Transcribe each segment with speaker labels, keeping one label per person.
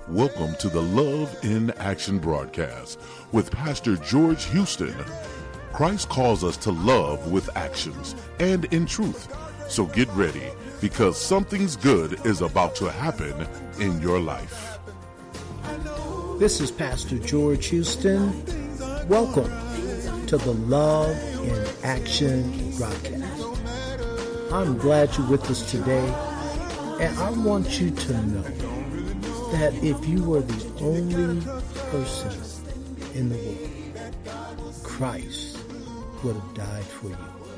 Speaker 1: Welcome to the Love in Action broadcast with Pastor George Houston. Christ calls us to love with actions and in truth. So get ready, because something's good is about to happen in your life.
Speaker 2: This is Pastor George Houston. Welcome to the Love in Action broadcast. I'm glad you're with us today, and I want you to know that if you were the only person in the world, Christ would have died for you.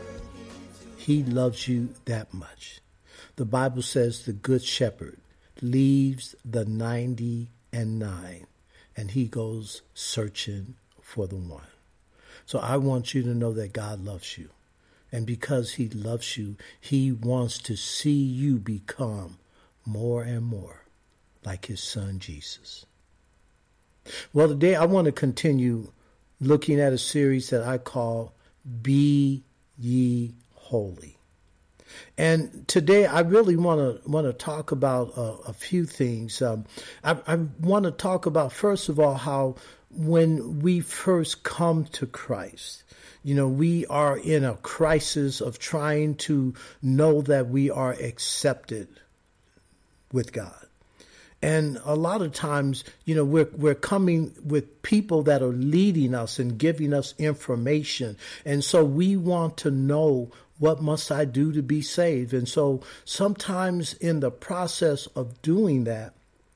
Speaker 2: He loves you that much. The Bible says the good shepherd leaves the 99 and he goes searching for the one. So I want you to know that God loves you. And because he loves you, he wants to see you become more and more like his son Jesus. Well, today I want to continue looking at a series that I call Be Ye Holy. And today I really want to talk about a few things. I want to talk about, first of all, how when we first come to Christ, we are in a crisis of trying to know that we are accepted with God. And a lot of times, we're coming with people that are leading us and giving us information. And so we want to know, what must I do to be saved? And so sometimes in the process of doing that,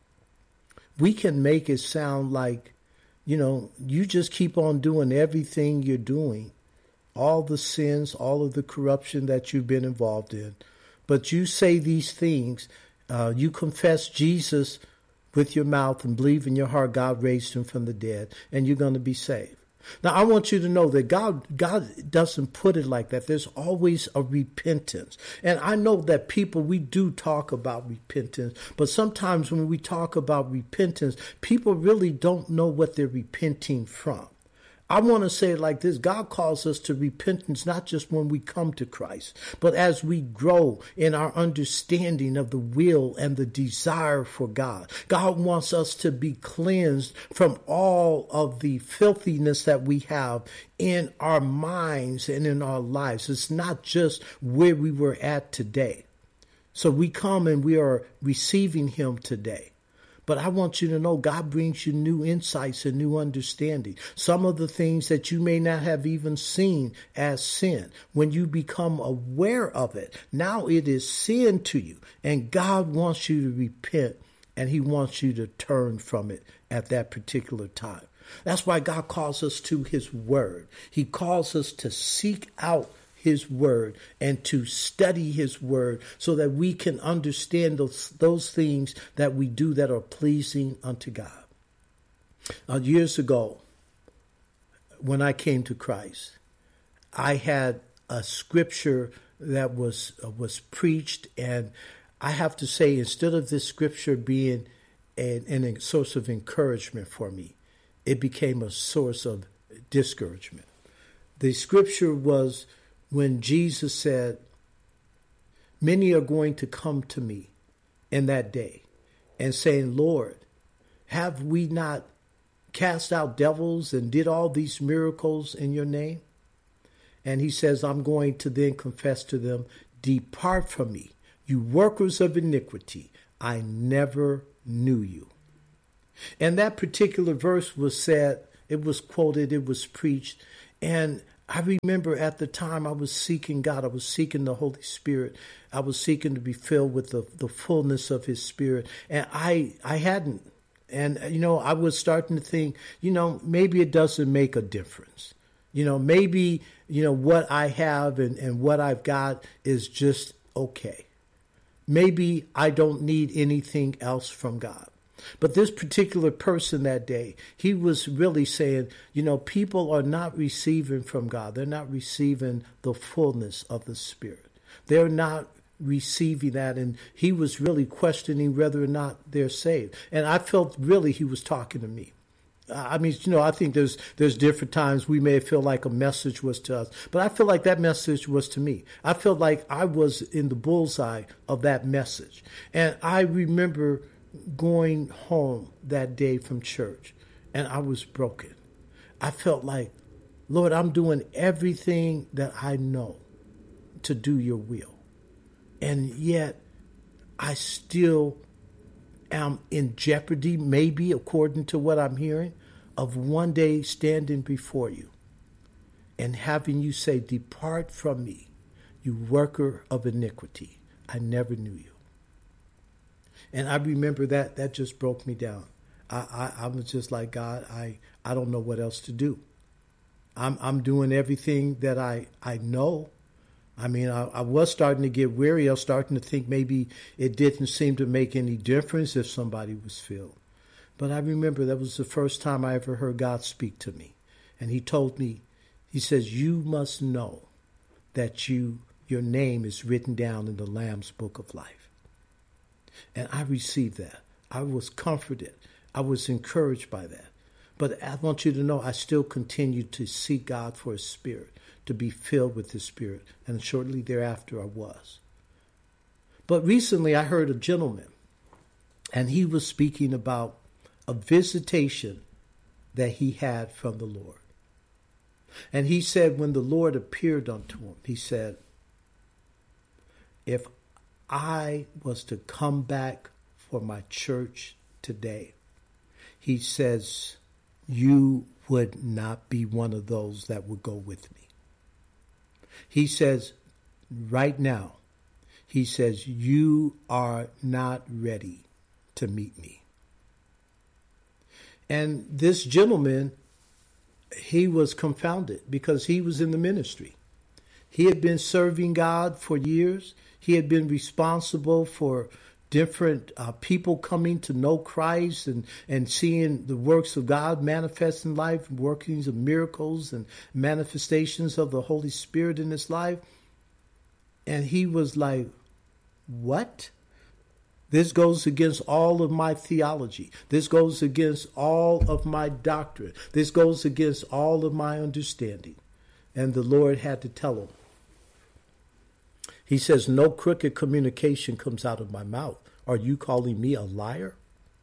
Speaker 2: we can make it sound like, you just keep on doing everything you're doing, all the sins, all of the corruption that you've been involved in. But you say these things. You confess Jesus with your mouth and believe in your heart God raised him from the dead, and you're going to be saved. Now, I want you to know that God doesn't put it like that. There's always a repentance. And I know that we do talk about repentance, but sometimes when we talk about repentance, people really don't know what they're repenting from. I want to say it like this. God calls us to repentance, not just when we come to Christ, but as we grow in our understanding of the will and the desire for God. God wants us to be cleansed from all of the filthiness that we have in our minds and in our lives. It's not just where we were at today. So we come and we are receiving him today. But I want you to know God brings you new insights and new understanding. Some of the things that you may not have even seen as sin, when you become aware of it, now it is sin to you. And God wants you to repent, and he wants you to turn from it at that particular time. That's why God calls us to his word. He calls us to seek out his word and to study his word so that we can understand those things that we do that are pleasing unto God. Years ago, when I came to Christ, I had a scripture that was preached, and I have to say, instead of this scripture being a source of encouragement for me, it became a source of discouragement. The scripture was when Jesus said, many are going to come to me in that day and saying, Lord, have we not cast out devils and did all these miracles in your name? And he says, I'm going to then confess to them, depart from me, you workers of iniquity. I never knew you. And that particular verse was said, it was quoted, it was preached, and I remember at the time I was seeking God. I was seeking the Holy Spirit. I was seeking to be filled with the fullness of his Spirit. And I hadn't. And, I was starting to think, maybe it doesn't make a difference. Maybe, what I have and what I've got is just okay. Maybe I don't need anything else from God. But this particular person that day, he was really saying, people are not receiving from God. They're not receiving the fullness of the Spirit. They're not receiving that. And he was really questioning whether or not they're saved. And I felt really he was talking to me. I mean, I think there's different times we may feel like a message was to us, but I feel like that message was to me. I felt like I was in the bullseye of that message. And I remember going home that day from church, and I was broken. I felt like, Lord, I'm doing everything that I know to do your will. And yet I still am in jeopardy, maybe according to what I'm hearing, of one day standing before you and having you say, depart from me, you worker of iniquity. I never knew you. And I remember that just broke me down. I was just like, God, I don't know what else to do. I'm doing everything that I know. I mean, I was starting to get weary. I was starting to think maybe it didn't seem to make any difference if somebody was filled. But I remember that was the first time I ever heard God speak to me. And he told me, he says, you must know that your name is written down in the Lamb's Book of Life. And I received that. I was comforted. I was encouraged by that. But I want you to know I still continue to seek God for his spirit, to be filled with his spirit. And shortly thereafter I was. But recently I heard a gentleman, and he was speaking about a visitation that he had from the Lord. And he said when the Lord appeared unto him, he said, if I was to come back for my church today, he says, you would not be one of those that would go with me. He says, right now, he says, you are not ready to meet me. And this gentleman, he was confounded because he was in the ministry. He had been serving God for years. He had been responsible for different people coming to know Christ and seeing the works of God manifest in life, workings of miracles and manifestations of the Holy Spirit in his life. And he was like, what? This goes against all of my theology. This goes against all of my doctrine. This goes against all of my understanding. And the Lord had to tell him. He says, no crooked communication comes out of my mouth. Are you calling me a liar?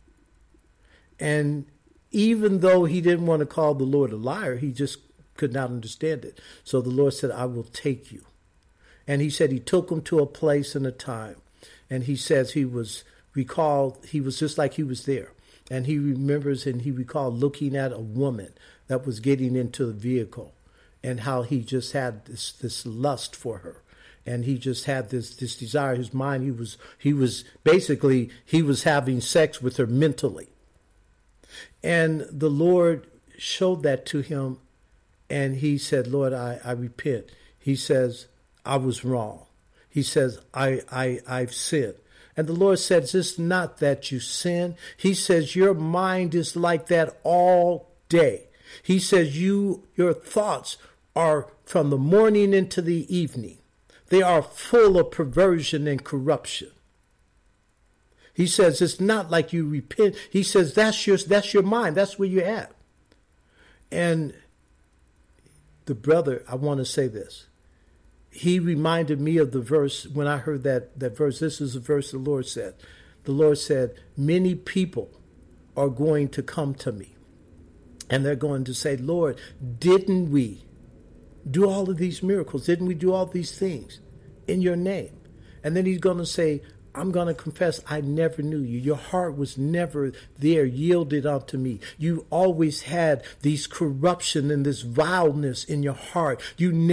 Speaker 2: And even though he didn't want to call the Lord a liar, he just could not understand it. So the Lord said, I will take you. And he said he took him to a place and a time. And he says he was just like he was there. And he remembers and he recalled looking at a woman that was getting into the vehicle and how he just had this lust for her. And he just had this desire. His mind, he was having sex with her mentally. And the Lord showed that to him. And he said, Lord, I repent. He says, I was wrong. He says, I've sinned. And the Lord says, it's not that you sin. He says, your mind is like that all day. He says, your thoughts are from the morning into the evening. They are full of perversion and corruption. He says, it's not like you repent. He says, that's your mind. That's where you're at. And the brother, I want to say this. He reminded me of the verse when I heard that verse. This is the verse the Lord said. The Lord said, many people are going to come to me. And they're going to say, Lord, didn't we do all of these miracles? Didn't we do all these things in your name? And then he's going to say, I'm going to confess, I never knew you. Your heart was never there, yielded unto me. You always had these corruption and this vileness in your heart. You never